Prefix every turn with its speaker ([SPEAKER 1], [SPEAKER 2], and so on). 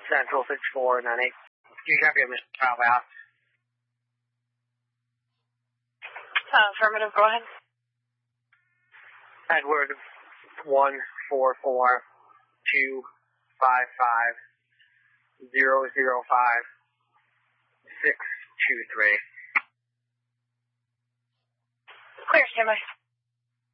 [SPEAKER 1] Central 6498. You copy Mr. Southbound.
[SPEAKER 2] Affirmative, go ahead.
[SPEAKER 1] Edward 144-255-005-623.
[SPEAKER 2] Clear, standby.